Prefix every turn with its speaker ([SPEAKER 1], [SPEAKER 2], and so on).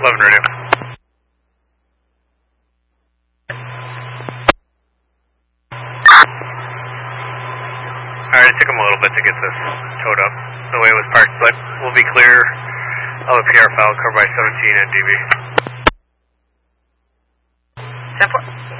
[SPEAKER 1] 11 radio. Alright, it took them a little bit to get this towed up the way it was parked, but we'll be clear. LPR file covered by 17 at DB.
[SPEAKER 2] 10-4.